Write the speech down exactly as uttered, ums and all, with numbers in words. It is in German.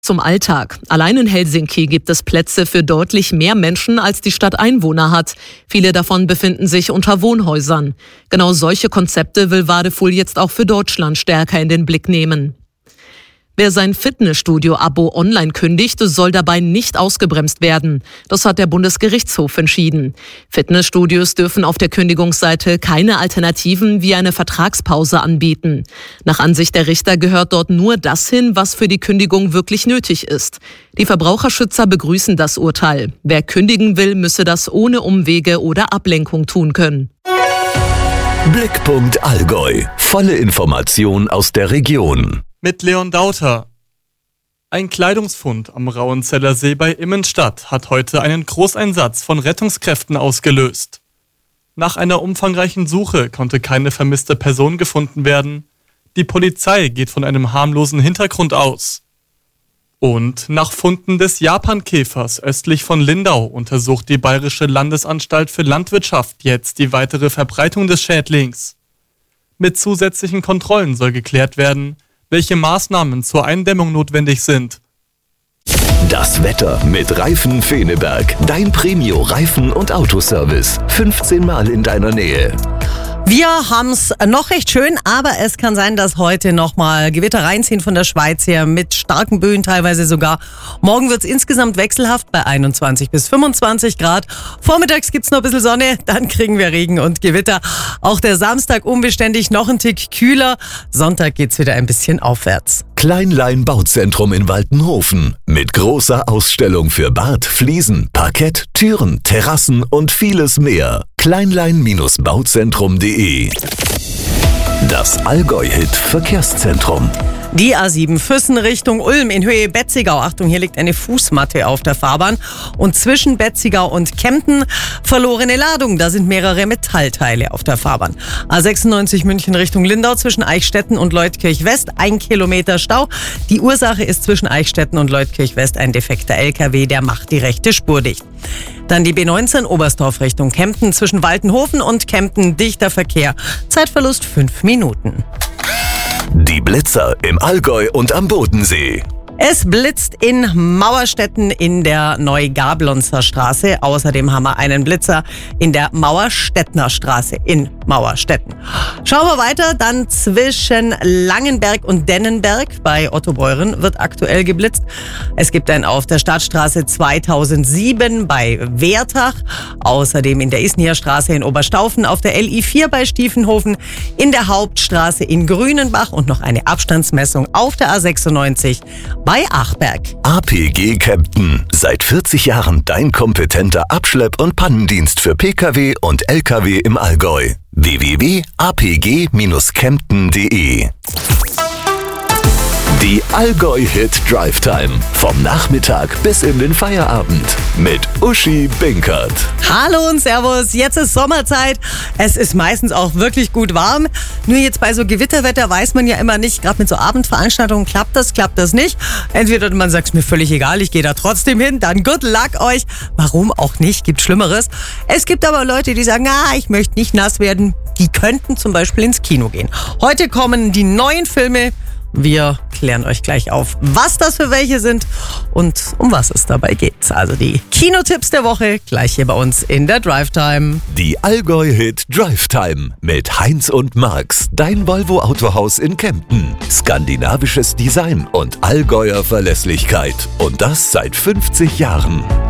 Zum Alltag. Allein in Helsinki gibt es Plätze für deutlich mehr Menschen, als die Stadt Einwohner hat. Viele davon befinden sich unter Wohnhäusern. Genau solche Konzepte will Wadefuhl jetzt auch für Deutschland stärker in den Blick nehmen. Wer sein Fitnessstudio-Abo online kündigt, soll dabei nicht ausgebremst werden. Das hat der Bundesgerichtshof entschieden. Fitnessstudios dürfen auf der Kündigungsseite keine Alternativen wie eine Vertragspause anbieten. Nach Ansicht der Richter gehört dort nur das hin, was für die Kündigung wirklich nötig ist. Die Verbraucherschützer begrüßen das Urteil. Wer kündigen will, müsse das ohne Umwege oder Ablenkung tun können. Blickpunkt Allgäu. Volle Information aus der Region. Mit Leon Dauter. Ein Kleidungsfund am Rauenzeller See bei Immenstadt hat heute einen Großeinsatz von Rettungskräften ausgelöst. Nach einer umfangreichen Suche konnte keine vermisste Person gefunden werden. Die Polizei geht von einem harmlosen Hintergrund aus. Und nach Funden des Japankäfers östlich von Lindau untersucht die Bayerische Landesanstalt für Landwirtschaft jetzt die weitere Verbreitung des Schädlings. Mit zusätzlichen Kontrollen soll geklärt werden, welche Maßnahmen zur Eindämmung notwendig sind. Das Wetter mit Reifen Feneberg. Dein Premio-Reifen- und Autoservice. fünfzehn Mal in deiner Nähe. Wir haben's noch recht schön, aber es kann sein, dass heute nochmal Gewitter reinziehen von der Schweiz her mit starken Böen teilweise sogar. Morgen wird's insgesamt wechselhaft bei einundzwanzig bis fünfundzwanzig Grad. Vormittags gibt's noch ein bisschen Sonne, dann kriegen wir Regen und Gewitter. Auch der Samstag unbeständig, noch ein Tick kühler. Sonntag geht's wieder ein bisschen aufwärts. Kleinlein Bauzentrum in Waltenhofen mit großer Ausstellung für Bad, Fliesen, Parkett, Türen, Terrassen und vieles mehr. kleinlein Bauzentrum punkt de. Das Allgäu-Hit Verkehrszentrum. Die A sieben Füssen Richtung Ulm in Höhe Betzigau. Achtung, hier liegt eine Fußmatte auf der Fahrbahn. Und zwischen Betzigau und Kempten verlorene Ladung. Da sind mehrere Metallteile auf der Fahrbahn. A sechsundneunzig München Richtung Lindau zwischen Eichstätten und Leutkirch West. Ein Kilometer Stau. Die Ursache ist zwischen Eichstätten und Leutkirch West ein defekter L K W. Der macht die rechte Spur dicht. Dann die B neunzehn Oberstdorf Richtung Kempten zwischen Waltenhofen und Kempten. Dichter Verkehr. Zeitverlust fünf Minuten. Die Blitzer im Allgäu und am Bodensee. Es blitzt in Mauerstetten in der Neugablonzer Straße. Außerdem haben wir einen Blitzer in der Mauerstettner Straße in Mauerstetten. Schauen wir weiter. Dann zwischen Langenberg und Dennenberg bei Ottobeuren wird aktuell geblitzt. Es gibt einen auf der Stadtstraße zweitausendsieben bei Wertach. Außerdem in der Isnier Straße in Oberstaufen, auf der L I vier bei Stiefenhofen, in der Hauptstraße in Grünenbach und noch eine Abstandsmessung auf der A sechsundneunzig bei Achberg. A P G Kempten. Seit vierzig Jahren dein kompetenter Abschlepp- und Pannendienst für P K W und L K W im Allgäu. w w w punkt a p g kempten punkt de. Die Allgäu-Hit Drive Time. Vom Nachmittag bis in den Feierabend. Mit Uschi Binkert. Hallo und Servus. Jetzt ist Sommerzeit. Es ist meistens auch wirklich gut warm. Nur jetzt bei so Gewitterwetter weiß man ja immer nicht, gerade mit so Abendveranstaltungen, klappt das, klappt das nicht. Entweder man sagt, es mir völlig egal, ich gehe da trotzdem hin. Dann good luck euch. Warum auch nicht? Gibt Schlimmeres. Es gibt aber Leute, die sagen, ah, ich möchte nicht nass werden. Die könnten zum Beispiel ins Kino gehen. Heute kommen die neuen Filme. Wir klären euch gleich auf, was das für welche sind und um was es dabei geht. Also die Kinotipps der Woche gleich hier bei uns in der Drive Time. Die Allgäu-Hit Drive Time mit Heinz und Marx. Dein Volvo Autohaus in Kempten. Skandinavisches Design und Allgäuer Verlässlichkeit. Und das seit fünfzig Jahren.